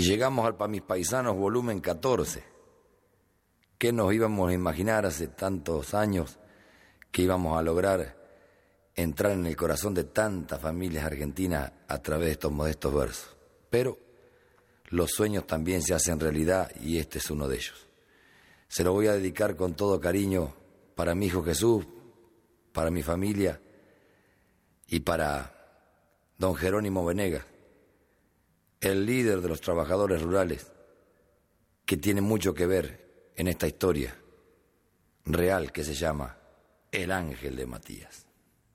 Y llegamos al Pa' mis paisanos volumen 14. ¿Qué nos íbamos a imaginar hace tantos años que íbamos a lograr entrar en el corazón de tantas familias argentinas a través de estos modestos versos? Pero los sueños también se hacen realidad y este es uno de ellos. Se lo voy a dedicar con todo cariño para mi hijo Jesús, para mi familia y para don Jerónimo Venegas, el líder de los trabajadores rurales, que tiene mucho que ver en esta historia real que se llama El Ángel de Matías.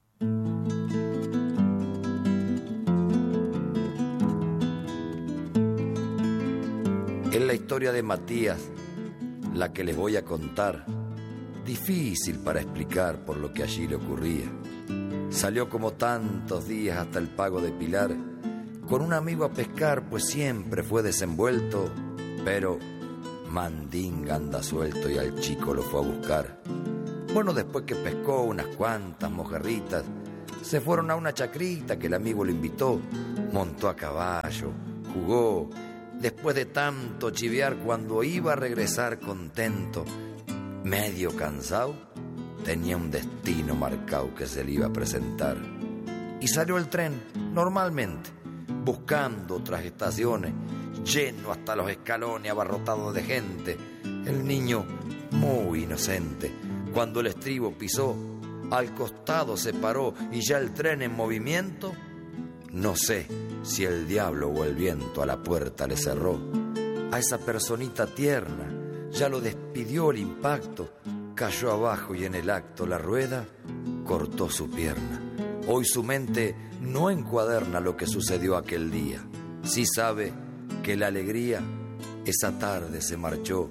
Es la historia de Matías la que les voy a contar, difícil para explicar por lo que allí le ocurría. Salió como tantos días hasta el pago de Pilar, con un amigo a pescar, pues siempre fue desenvuelto, pero mandinga anda suelto y al chico lo fue a buscar. Bueno, después que pescó unas cuantas mojarritas, se fueron a una chacrita que el amigo lo invitó, montó a caballo, jugó. Después de tanto chivear, cuando iba a regresar contento, medio cansado, tenía un destino marcado que se le iba a presentar. Y salió el tren, normalmente, buscando otras estaciones, lleno hasta los escalones, abarrotado de gente. El niño, muy inocente, cuando el estribo pisó, al costado se paró y ya el tren en movimiento. No sé si el diablo o el viento a la puerta le cerró. A esa personita tierna ya lo despidió el impacto, cayó abajo y en el acto la rueda cortó su pierna. Hoy su mente no encuaderna lo que sucedió aquel día. Sí sabe que la alegría esa tarde se marchó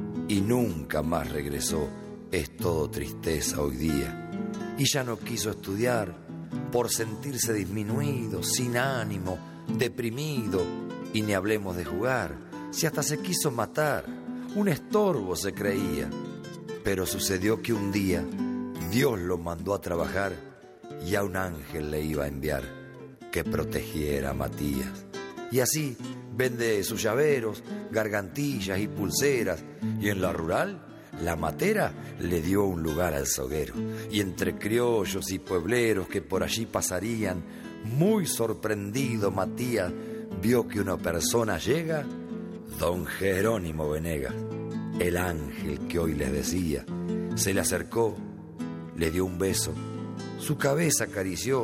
y nunca más regresó. Es todo tristeza hoy día. Y ya no quiso estudiar por sentirse disminuido, sin ánimo, deprimido. Y ni hablemos de jugar, si hasta se quiso matar, un estorbo se creía. Pero sucedió que un día Dios lo mandó a trabajar y a un ángel le iba a enviar que protegiera a Matías. Y así vende sus llaveros, gargantillas y pulseras, y en la rural la matera le dio un lugar al soguero. Y entre criollos y puebleros que por allí pasarían, muy sorprendido Matías vio que una persona llega, don Jerónimo Venegas, el ángel que hoy les decía. Se le acercó, le dio un beso, su cabeza acarició.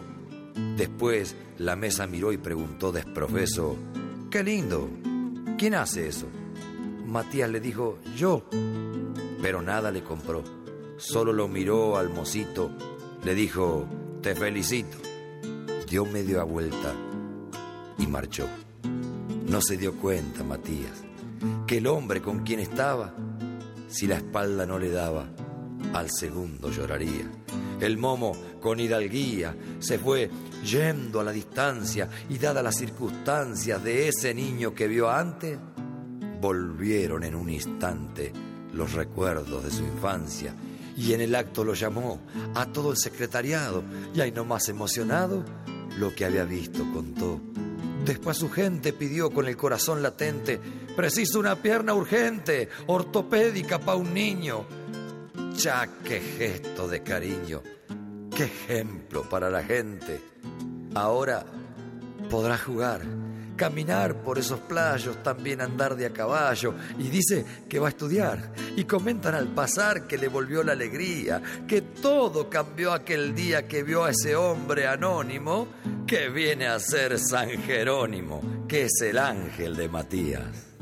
Después la mesa miró y preguntó desprofeso: «¡Qué lindo! ¿Quién hace eso?». Matías le dijo: «Yo». Pero nada le compró, solo lo miró al mocito, le dijo: «Te felicito». Dio media vuelta y marchó. No se dio cuenta Matías que el hombre con quien estaba, si la espalda no le daba, al segundo lloraría. El momo con hidalguía se fue yendo a la distancia, y dadas las circunstancias de ese niño que vio antes, volvieron en un instante los recuerdos de su infancia, y en el acto lo llamó a todo el secretariado, y ahí nomás emocionado lo que había visto contó. Después su gente pidió con el corazón latente: «Preciso una pierna urgente, ortopédica pa' un niño». Ya, qué gesto de cariño, qué ejemplo para la gente. Ahora podrá jugar, caminar por esos playos, también andar de a caballo, y dice que va a estudiar. Y comentan al pasar que le volvió la alegría, que todo cambió aquel día que vio a ese hombre anónimo que viene a ser San Jerónimo, que es el ángel de Matías.